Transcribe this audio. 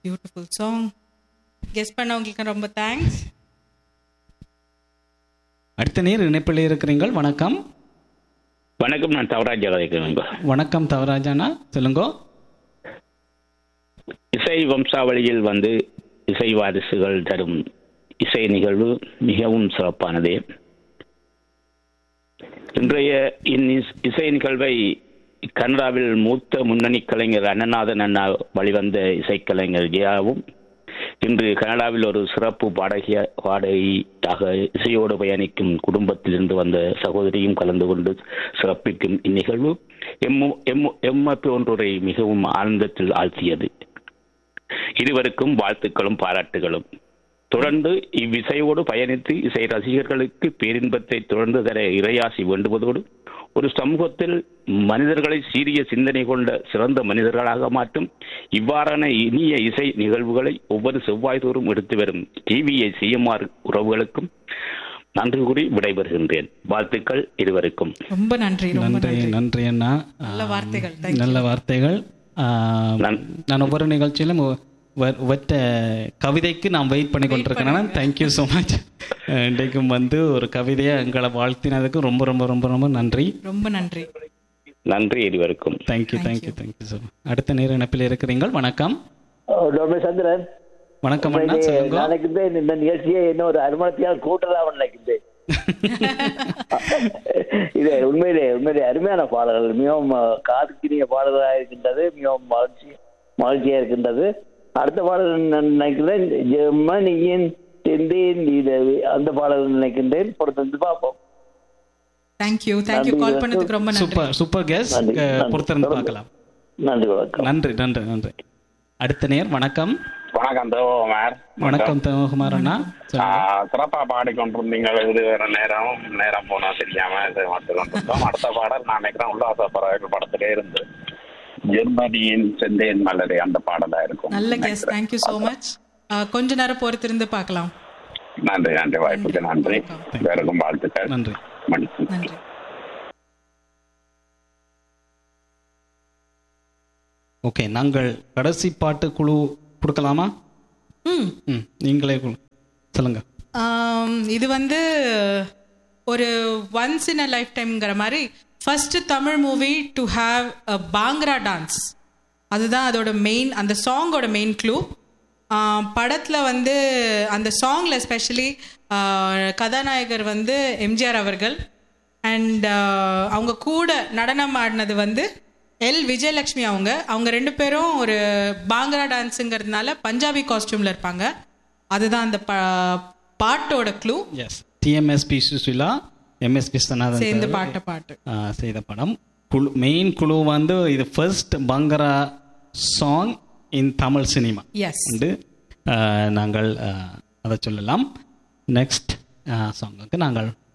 Beautiful song. Guess பண்ணவங்களுக்கு ரொம்ப thanks. அடுத்த நேர் இணைப்பில் இருக்கிறீங்கள். வணக்கம். வணக்கம், நான் தவராஜா கதைக்கிறேன். வணக்கம் தவராஜானா, சொல்லுங்க. இசை வம்சாவளியில் இசை வாரிசுகள் தரும் இசை நிகழ்வு மிகவும் சிறப்பானது. இன்றைய இசை நிகழ்வை கனடாவில் மூத்த முன்னணி கலைஞர் அண்ணநாதன் அண்ணா வழிவந்த இசைக்கலைஞர் ஜெயாவும், இன்று கனடாவில் ஒரு சிறப்பு பாடகியாக இசையோடு பயணிக்கும் குடும்பத்திலிருந்து வந்த சகோதரியும் கலந்து கொண்டு சிறப்பிக்கும் இந்நிகழ்வு எம்மை போன்றோரை மிகவும் ஆனந்தத்தில் ஆழ்த்தியது. இருவருக்கும் வாழ்த்துக்களும் பாராட்டுகளும். தொடர்ந்து இவ்விசையோடு பயணித்து இசை ரசிகர்களுக்கு பேரின்பத்தை தொடர்ந்து தர இறையாசி வேண்டுவதோடு, ஒரு சமூகத்தில் மனிதர்களை சீரிய சிந்தனை கொண்ட சிறந்த மனிதர்களாக மாற்றும் இவ்வாறான இனிய இசை நிகழ்வுகளை ஒவ்வொரு செவ்வாய் தோறும் எடுத்து வரும் டிவிஐ சிஎம்ஆர் உறவுகளுக்கும் நன்றி கூறி விடைபெறுகின்றேன். வாழ்த்துக்கள் இருவருக்கும். ரொம்ப நன்றி. நன்றி நன்றி அண்ணா. நல்ல வார்த்தைகள். நல்ல வார்த்தைகள். நான் ஒவ்வொரு நிகழ்ச்சியிலும் ஒற்ற கவிதைக்கு நான் வெயிட் பண்ணி கொண்டிருக்கேன். Thank you so much. இன்றைக்கும் ஒரு கவிதையை எங்களை வாழ்த்தினதுக்கு ரொம்ப ரொம்ப ரொம்ப ரொம்ப நன்றி. ரொம்ப நன்றி. நன்றி இருவருக்கும். Thank you thank you thank you so much. அடுத்த நேர இணைப்பில் இருக்கிறீர்கள். வணக்கம். சந்திரன். வணக்கம் அண்ணா, சொல்லுங்க. நாளைக்கு இந்த நிகழ்ச்சியை என்ன ஒரு அருமணத்தையால் கூட்டலாம் நினைக்கின்றேன். இது உண்மையிலே அருமையான பாடல்கள், மிகவும் காதுக்கினிய பாடல்களாக இருக்கின்றது, மிகவும் மகிழ்ச்சியா இருக்கின்றது. அடுத்த பாடல் நினைக்கிறேன் ஜெர்மனியின் அந்த பாடல் நினைக்கின்றேன். பொறுத்து பார்ப்போம். தேங்க்யூ கால் பண்ணதுக்கு ரொம்ப நன்றி. Super guess. பொறுத்திருந்து பார்க்கலாம். நன்றி, வணக்கம். நன்றி நன்றி நன்றி. அடுத்த நேர். வணக்கம். வணக்கம் தேவகுமார். வணக்கம் தேவகுமார் அண்ணா. சிறப்பா பாடிக்கொண்டிருந்தீங்க. இது வேற நேரம் போனா தெரியாம பார்த்து கொண்டிருந்தோம். அடுத்த பாடல் நான் நினைக்கிறேன் உல்லாச பறவைகள் படத்திலே இருந்து ஜெர்மனியின் செந்தேன் மலரே அந்த பாடலா இருக்கும். நல்ல கெஸ். Thank you so much. கொஞ்ச நேரம் பொறுத்திருந்து பார்க்கலாம். நன்றி நன்றி. வாய்ப்புக்கு நன்றி. வேறக்கும் வாழ்த்துக்கள். நன்றி. நன்றி. ஓகே, நாங்கள் கடைசி பாட்டு குழு கொடுக்கலாமா? நீங்களே சொல்லுங்க. இது ஒரு ஒன்ஸ் இன் அ லைஃப் டைம்ங்கிற மாதிரி first Tamil movie to have a bhangra dance. அதுதான் அதோட மெயின், அந்த சாங்கோட மெயின் க்ளூ. படத்தில் அந்த சாங்கில் எஸ்பெஷலி கதாநாயகர் எம்ஜிஆர் அவர்கள் அண்ட் அவங்க கூட நடனம் ஆடினது எல் விஜயலட்சுமி. அவங்க ரெண்டு பேரும் ஒரு பாங்க்ரா டான்ஸுங்கிறதுனால பஞ்சாபி காஸ்டியூமில் இருப்பாங்க. அதுதான் அந்த பாட்டோட க்ளூ. டிஎம்எஸ்பி சுசிலா, எம்எஸ்பி விஸ்வநாதன் சேர்ந்து பாட்டு செய்த படம். மெயின் குழு இது ஃபர்ஸ்ட் பாங்க்ரா சாங் இன் தமிழ் சினிமா. நாங்கள் அதை சொல்லலாம். நெக்ஸ்ட் சாங்குக்கு நாங்கள்